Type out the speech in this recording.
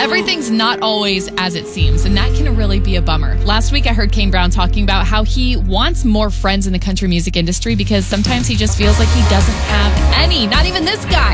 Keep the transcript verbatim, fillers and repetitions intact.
everything's not always as it seems, and that can really be a bummer. Last week, I heard Kane Brown talking about how he wants more friends in the country music industry because sometimes he just feels like he doesn't have any, not even this guy.